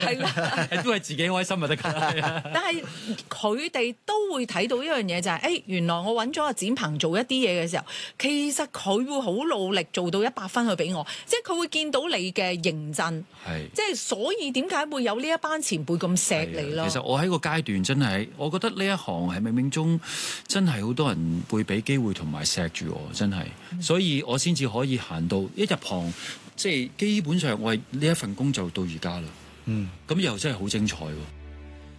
係啦， 都係自己開心就得㗎啦。 但係佢哋都會睇到一樣嘢就係，原來我揾咗阿展鵬做一啲嘢嘅時候，其實佢會好努力做到100分去俾我，即係佢會見到你嘅認真，即係所以點解會有呢一班前輩咁錫你咯？ 其實我喺個階段真係，我覺得呢一行係冥冥中真係好多人會俾機會同埋錫住我，真係，所以我先至可以行到一入行，即係基本上我係呢一份工就到而家啦。咁又真係好精彩喎！